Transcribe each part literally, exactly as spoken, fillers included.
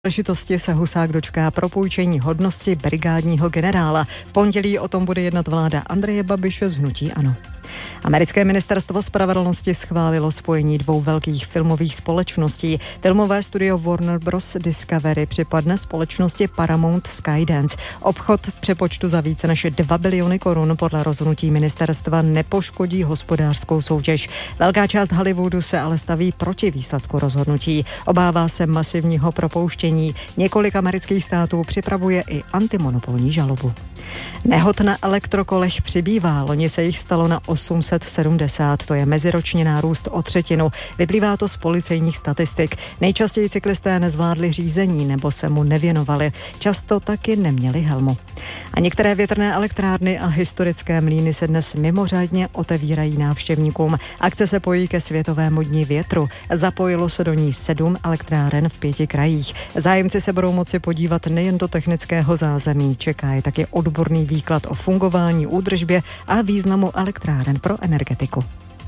Příležitosti se Husák dočká propůjčení hodnosti brigádního generála. V pondělí o tom bude jednat vláda Andreje Babiše z hnutí ANO. Americké ministerstvo spravedlnosti schválilo spojení dvou velkých filmových společností. Filmové studio Warner Bros. Discovery připadne společnosti Paramount Skydance. Obchod v přepočtu za více než dva biliony korun podle rozhodnutí ministerstva nepoškodí hospodářskou soutěž. Velká část Hollywoodu se ale staví proti výsledku rozhodnutí. Obává se masivního propouštění. Několik amerických států připravuje i antimonopolní žalobu. Nehod na elektrokolech přibývá. Loni se jich stalo na osm set sedmdesát, to je meziroční nárůst o třetinu. Vyplývá to z policejních statistik. Nejčastěji cyklisté nezvládli řízení nebo se mu nevěnovali. Často taky neměli helmu. A některé větrné elektrárny a historické mlýny se dnes mimořádně otevírají návštěvníkům. Akce se pojí ke Světovému dni větru. Zapojilo se do ní sedm elektráren v pěti krajích. Zájemci se budou moci podívat nejen do technického zázemí, čeká je taky odborný výklad o fungování, údržbě a významu elektráren pro energetiku.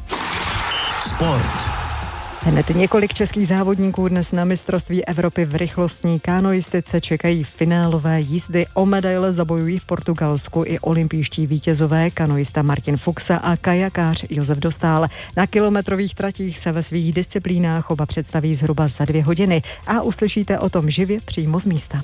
Sport. Hned několik českých závodníků dnes na mistrovství Evropy v rychlostní kanoistice čekají finálové jízdy. O medaile zabojují v Portugalsku i olympijští vítězové kanoista Martin Fuxa a kajakář Josef Dostál. Na kilometrových tratích se ve svých disciplínách oba představí zhruba za dvě hodiny a uslyšíte o tom živě přímo z místa.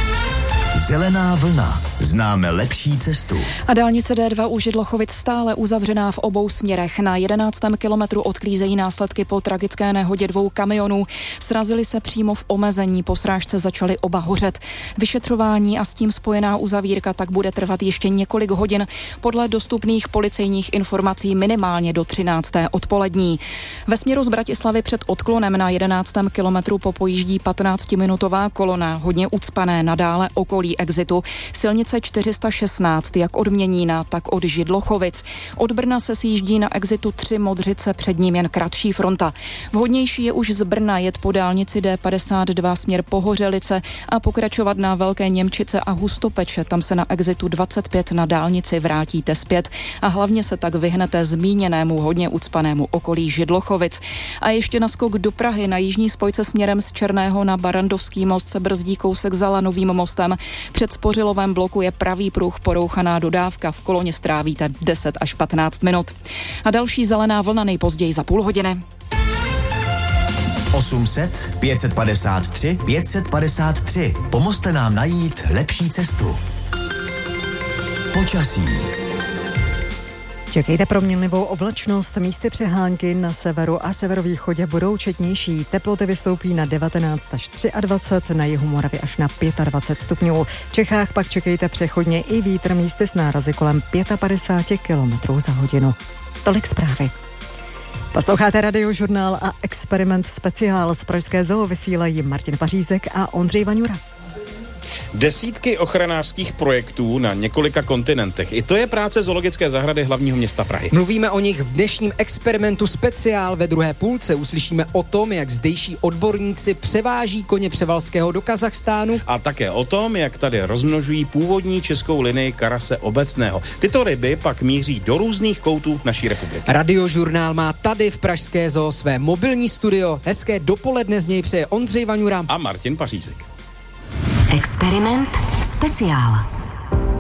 Zelená vlna. Známe lepší cestu. A dálnice D dva u Židlochovic stále uzavřená v obou směrech. Na jedenáctém kilometru odklízejí následky po tragické nehodě dvou kamionů. Srazili se přímo v omezení, po srážce začaly oba hořet. Vyšetřování a s tím spojená uzavírka tak bude trvat ještě několik hodin. Podle dostupných policejních informací minimálně do třinácté odpolední. Ve směru z Bratislavy před odklonem na jedenáctém kilometru popojíždí patnáctiminutová kolona, hodně ucpané nadále okolí exitu. Silnice čtyři sta šestnáct, jak od Měnína, tak od Židlochovic. Od Brna se sjíždí na exitu tři Modřice, před ním jen kratší fronta. Vhodnější je už z Brna jet po dálnici D padesát dva směr Pohořelice a pokračovat na Velké Němčice a Hustopeče. Tam se na exitu dvacet pět na dálnici vrátíte zpět a hlavně se tak vyhnete zmíněnému hodně ucpanému okolí Židlochovic. A ještě naskok do Prahy. Na jižní spojce směrem z Černého na Barandovský most se brzdí kousek za Lanovým mostem. Před Spořilovém bloku je pravý pruh, porouchaná dodávka. V koloně strávíte deset až patnáct minut. A další zelená vlna nejpozději za půl hodiny. osm set, pět set padesát tři, pět set padesát tři. Pomozte nám najít lepší cestu. Počasí. Čekejte proměnlivou oblačnost, místy přehánky na severu a severovýchodě budou četnější. Teploty vystoupí na devatenáct až dvacet tři, na jihu Moravy až na dvacet pět stupňů. V Čechách pak čekejte přechodně i vítr, místy s nárazy kolem padesát pět kilometrů za hodinu. Tolik zprávy. Posloucháte Radiožurnál a Experiment speciál. Z Pražské zoo vysílají Martin Pařízek a Ondřej Vaňura. Desítky ochranářských projektů na několika kontinentech. I to je práce Zoologické zahrady hlavního města Prahy. Mluvíme o nich v dnešním Experimentu speciál. Ve druhé půlce uslyšíme o tom, jak zdejší odborníci převáží koně Převalského do Kazachstánu. A také o tom, jak tady rozmnožují původní českou linii karase obecného. Tyto ryby pak míří do různých koutů naší republiky. Radiožurnál má tady v Pražské zoo své mobilní studio. Hezké dopoledne z něj přeje Ondřej Vaňura a Martin Pařízek. Experiment speciál.